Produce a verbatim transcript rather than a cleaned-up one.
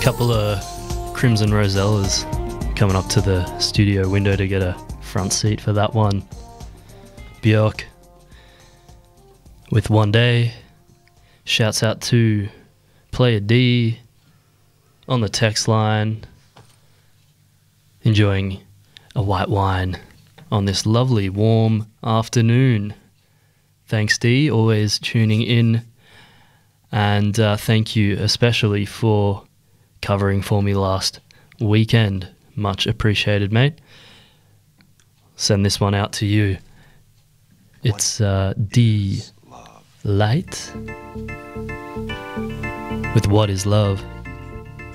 Couple of Crimson Rosellas coming up to the studio window to get a front seat for that one. Björk with One Day. Shouts out to Player D on the text line, enjoying a white wine on this lovely warm afternoon. Thanks D, always tuning in, and uh, thank you especially for covering for me last weekend. Much appreciated, mate. Send this one out to you. It's uh, D Light with What Is Love.